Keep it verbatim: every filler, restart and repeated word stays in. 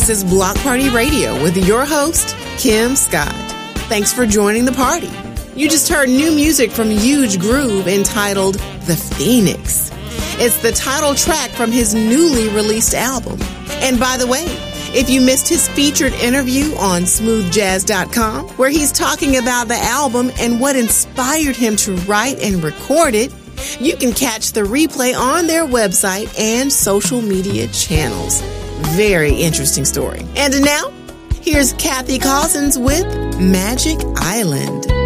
This is Block Party Radio with your host, Kim Scott. Thanks for joining the party. You just heard new music from Huge Groove entitled The Phoenix. It's the title track from his newly released album. And by the way, if you missed his featured interview on smooth jazz dot com, where he's talking about the album and what inspired him to write and record it, you can catch the replay on their website and social media channels. Very interesting story. And now, here's Kathy Cousins with Magic Island.